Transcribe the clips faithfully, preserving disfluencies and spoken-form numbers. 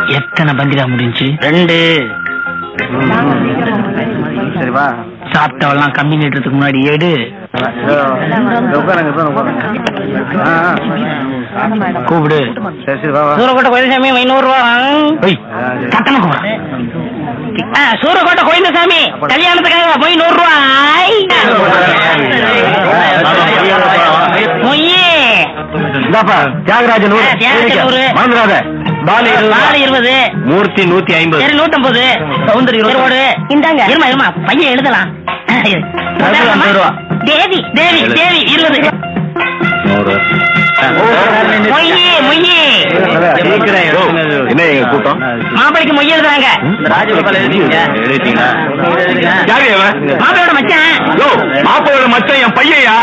எத்தனை பந்திரா முடிஞ்சு? ரெண்டு. சரிவா, சாப்பிட்டவெல்லாம் கம்மி நீட்டுறதுக்கு முன்னாடி ஏடு கூப்பிடு. சரி சரி வா. சூரக்கோட்டை கோயிலசாமி ஐநூறு ரூபா. கட்டணம் சூரக்கோட்டை கோயிலசாமி கல்யாணத்துக்காக போய் நூறு ரூபாய். தியாகராஜன் மறந்துடாத. பாலு இருபது, மூர்த்தி நூத்தி ஐம்பது, நூத்தம்பது, சௌந்தரி இருபது. இந்தாங்க இருமா இருமா பையன் எழுதலாம். தேவி தேவி தேவி இருபது. என்ன எங்க கூட்டம்? மாப்பிளைக்கு மொய் எழுதுறாங்க. மாப்பிளையோட மச்சான். மாப்பிளையோட மச்சான் என் பையயா?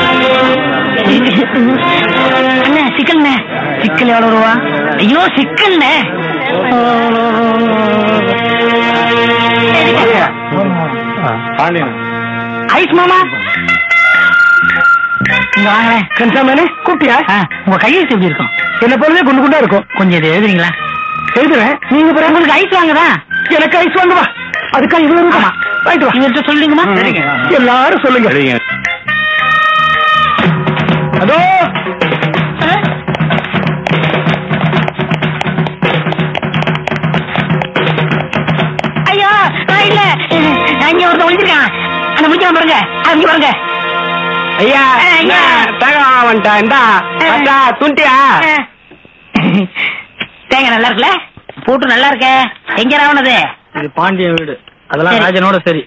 அண்ணா சிக்கல்ண்ணே. சிக்கல் எவ்வளவு ரூபா? ஐயோ சிக்கல்ண்ணே. ஐஸ் மாமா கூப்பிட்டியா? உங்க கையெழுத்து எப்படி இருக்கும்? என்ன பொருளே குண்டு குண்டா இருக்கும். கொஞ்சம் இது எழுதுறீங்களா? எழுதுறேன். நீங்க பிறகு உங்களுக்கு ஐஸ் வாங்கதா? எனக்கு ஐஸ் வாங்குவா. அதுக்கா இவ்வளவு இருக்குமா? இவர்கிட்ட சொல்லுங்கம்மா. எல்லாரும் சொல்லுங்க. அதோ ஐயோ இல்ல அங்க ஒருத்த ஒழிஞ்சிருக்கான். அந்த முடிக்க பாருங்க. அங்க பாருங்க. ஐயா துண்டியா? தேங்க நல்லா இருக்குல்ல? பூட்டு நல்லா இருக்க. எங்க ராவணது? இது பாண்டிய வீடு. அதெல்லாம் ராஜனோட சரி.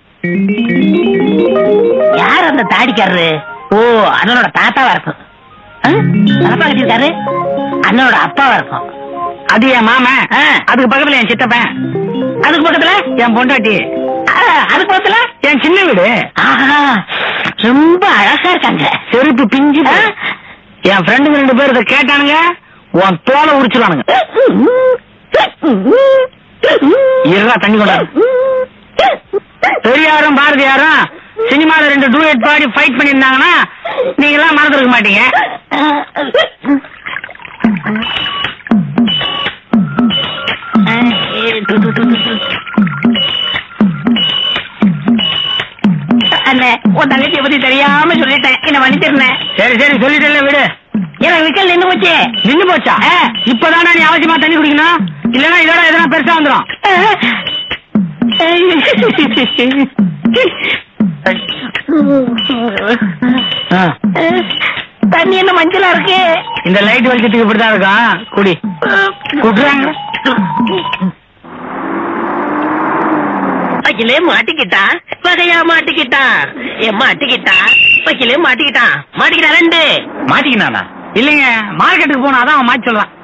யார் அந்த தாடிக்காரரு? ஓ அண்ணனோட தாத்தாவா இருக்கும். தாத்தா கட்டிருக்காரு. அண்ணனோட அப்பாவா இருக்கும். அது என் மாமன். அதுக்கு பக்கத்துல என் சித்தப்பன். அதுக்கு பக்கத்துல என் பொண்டாட்டி. அதுக்கு பக்கத்துல என் சின்ன வீடு. ரொம்ப அழகா இருக்காங்க. செருப்பு பிஞ்சு. என் ஃப்ரெண்டுங்க ரெண்டு பேர் இதை கேட்டானுங்க, உன் தோலை உரிச்சுவானுங்க. இருவா தண்ணி கொண்டாரு. பெரியாரும் பாரதியாரும் சினிமால ரெண்டு டூயட் பாடி ஃபைட் பண்ணிருந்தாங்கன்னா நீங்க எல்லாம் மறந்துருக்க மாட்டீங்க. அண்ணே உன் தங்கச்சியை பத்தி தெரியாம சொல்லிட்டேன். என்ன மன்னிச்சிருந்தேன். சரி சரி சொல்லிட்டேன் விடு. எனக்கு விக்கல் நின்று போச்சு. நின்று போச்சா? இப்பதானே நீ அவசியமா தண்ணி குடிக்கணும். இல்லன்னா இதோட எதனா பெருசா வந்துடும். தண்ணி என்ன மஞ்சளா இருக்கு? இந்த லைட் வெளிச்சத்துக்கு இப்படிதான் இருக்கும். குடி குடுறாங்க. வக்கிலே மாட்டிக்கிட்டான். வகையா மாட்டிக்கிட்டான். ஏ மாட்டிக்கிட்டான். வக்கிலே மாட்டிக்கிட்டான். மாட்டிக்கிட்டான் ரெண்டு. மாட்டிக்கினானா? இல்லைங்க, மார்க்கெட்டுக்கு போனா அதான் அவன் மாட்டி சொல்றான்.